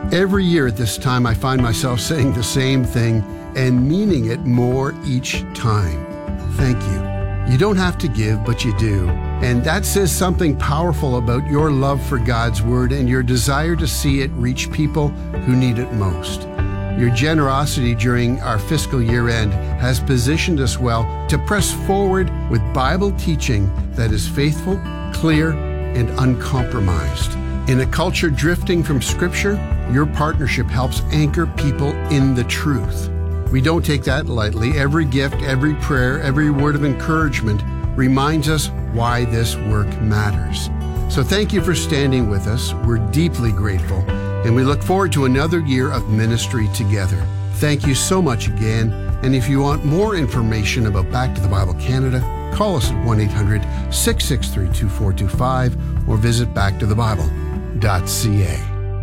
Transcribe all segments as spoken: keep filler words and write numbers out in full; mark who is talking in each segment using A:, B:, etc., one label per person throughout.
A: Every year at this time, I find myself saying the same thing and meaning it more each time. Thank you. You don't have to give, but you do. And that says something powerful about your love for God's Word and your desire to see it reach people who need it most. Your generosity during our fiscal year end has positioned us well to press forward with Bible teaching that is faithful, clear, and uncompromised. In a culture drifting from Scripture, your partnership helps anchor people in the truth. We don't take that lightly. Every gift, every prayer, every word of encouragement reminds us why this work matters. So thank you for standing with us. We're deeply grateful, and we look forward to another year of ministry together. Thank you so much again. And if you want more information about Back to the Bible Canada, call us at one eight hundred, six six three, two four two five or visit back to the bible dot c a.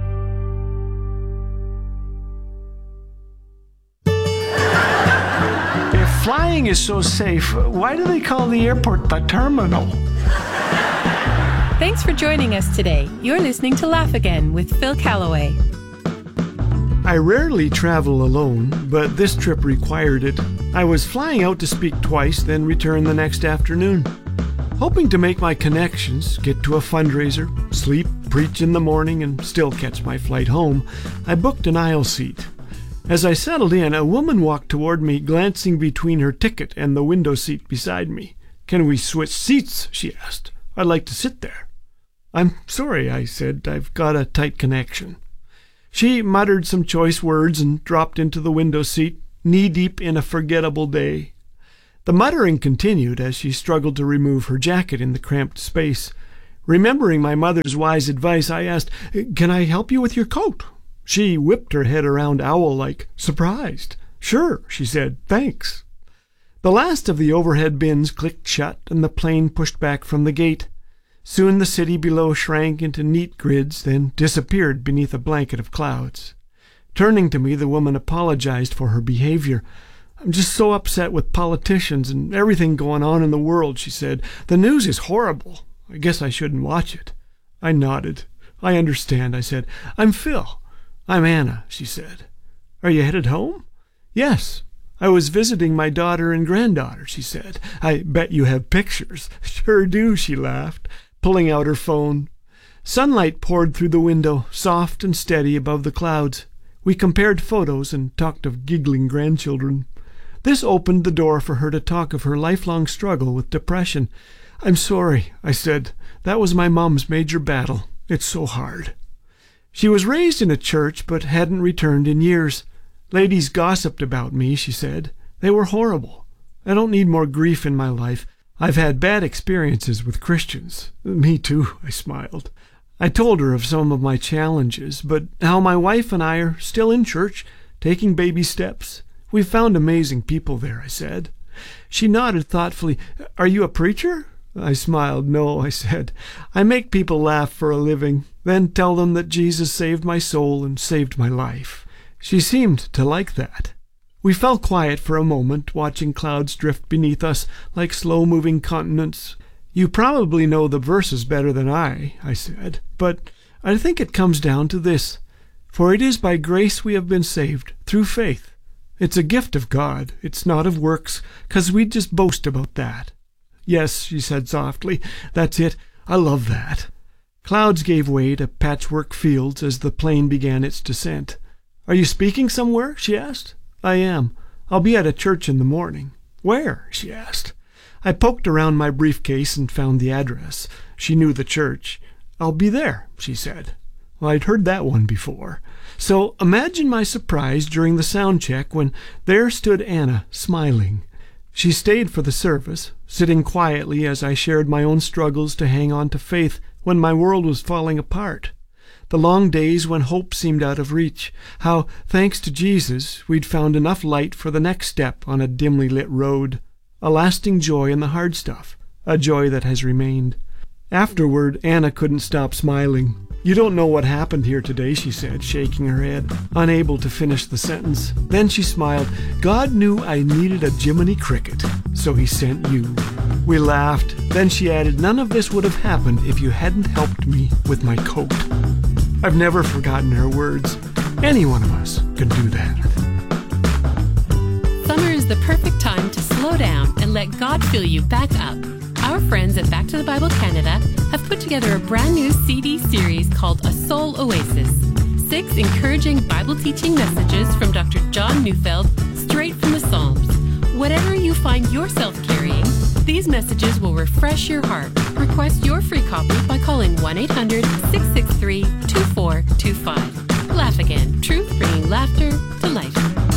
B: If flying is so safe, why do they call the airport the terminal?
C: Thanks for joining us today. You're listening to Laugh Again with Phil Callaway.
B: I rarely travel alone, but this trip required it. I was flying out to speak twice, then return the next afternoon. Hoping to make my connections, get to a fundraiser, sleep, preach in the morning, and still catch my flight home, I booked an aisle seat. As I settled in, a woman walked toward me, glancing between her ticket and the window seat beside me. "Can we switch seats?" she asked. "I'd like to sit there." "I'm sorry," I said. "I've got a tight connection." She muttered some choice words and dropped into the window seat, knee-deep in a forgettable day. The muttering continued as she struggled to remove her jacket in the cramped space. Remembering my mother's wise advice, I asked, "Can I help you with your coat?" She whipped her head around owl-like, surprised. "Sure," she said. "Thanks." The last of the overhead bins clicked shut, and the plane pushed back from the gate. Soon the city below shrank into neat grids, then disappeared beneath a blanket of clouds. Turning to me, the woman apologized for her behavior. "I'm just so upset with politicians and everything going on in the world," she said. "The news is horrible. I guess I shouldn't watch it." I nodded. "I understand," I said. "I'm Phil." "I'm Anna," she said. "Are you headed home?" "Yes. I was visiting my daughter and granddaughter," she said. "I bet you have pictures." "Sure do," she laughed, pulling out her phone. Sunlight poured through the window, soft and steady above the clouds. We compared photos and talked of giggling grandchildren. This opened the door for her to talk of her lifelong struggle with depression. "I'm sorry," I said. "That was my mom's major battle. It's so hard." She was raised in a church but hadn't returned in years. "Ladies gossiped about me," she said. "They were horrible. I don't need more grief in my life. I've had bad experiences with Christians." "Me too," I smiled. I told her of some of my challenges, but how my wife and I are still in church, taking baby steps. "We've found amazing people there," I said. She nodded thoughtfully. "Are you a preacher?" I smiled. "No," I said. "I make people laugh for a living, then tell them that Jesus saved my soul and saved my life." She seemed to like that. We fell quiet for a moment, watching clouds drift beneath us like slow-moving continents. "You probably know the verses better than I," I said, "but I think it comes down to this. For it is by grace we have been saved, through faith. It's a gift of God. It's not of works, 'cause we just boast about that." "Yes," she said softly, "that's it. I love that." Clouds gave way to patchwork fields as the plane began its descent. "Are you speaking somewhere?" she asked. "I am. I'll be at a church in the morning." "Where?" she asked. I poked around my briefcase and found the address. She knew the church. "I'll be there," she said. Well, I'd heard that one before. So imagine my surprise during the sound check when there stood Anna, smiling. She stayed for the service, sitting quietly as I shared my own struggles to hang on to faith when my world was falling apart. The long days when hope seemed out of reach, how, thanks to Jesus, we'd found enough light for the next step on a dimly lit road. A lasting joy in the hard stuff, a joy that has remained. Afterward, Anna couldn't stop smiling. "You don't know what happened here today," she said, shaking her head, unable to finish the sentence. Then she smiled. "God knew I needed a Jiminy Cricket, so he sent you." We laughed. Then she added, "None of this would have happened if you hadn't helped me with my coat." I've never forgotten her words. Any one of us can do that.
C: Summer is the perfect time to slow down and let God fill you back up. Our friends at Back to the Bible Canada have put together a brand new C D series called A Soul Oasis. Six encouraging Bible teaching messages from Doctor John Neufeld, straight from the Psalms. Whatever you find yourself carrying, these messages will refresh your heart. Request your free copy by calling one eight hundred, six six three, two four two five. Laugh Again, truth bringing laughter to life.